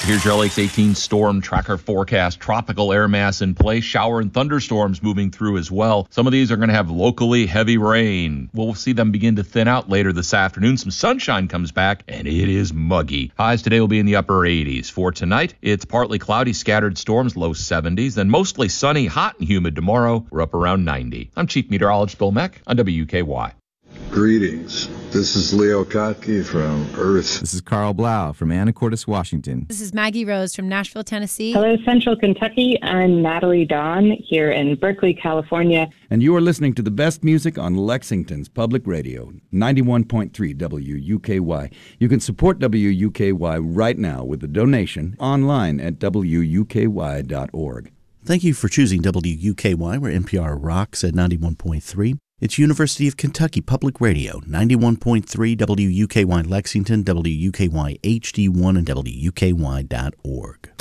Here's your Lakes 18 storm tracker forecast. Tropical air mass in place. Shower and thunderstorms moving through as well. Some of these are going to have locally heavy rain. We'll see them begin to thin out later this afternoon. Some sunshine comes back, and it is muggy. Highs today will be in the upper 80s. For tonight, it's partly cloudy, scattered storms, low 70s. Then mostly sunny, hot and humid tomorrow. We're up around 90. I'm Chief Meteorologist Bill Mack on WUKY. Greetings. This is Leo Kottke from Earth. This is Carl Blau from Anacortes, Washington. This is Maggie Rose from Nashville, Tennessee. Hello, Central Kentucky. I'm Natalie Dawn here in Berkeley, California. And you are listening to the best music on Lexington's Public Radio, 91.3 WUKY. You can support WUKY right now with a donation online at WUKY.org. Thank you for choosing WUKY, where NPR rocks at 91.3. It's University of Kentucky Public Radio, 91.3 WUKY Lexington, WUKY HD1, and WUKY.org.